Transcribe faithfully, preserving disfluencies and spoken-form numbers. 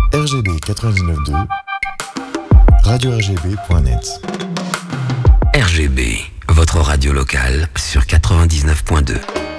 R G B quatre-vingt-dix-neuf virgule deux, radio R G B point net. R G B, votre radio locale sur quatre-vingt-dix-neuf virgule deux.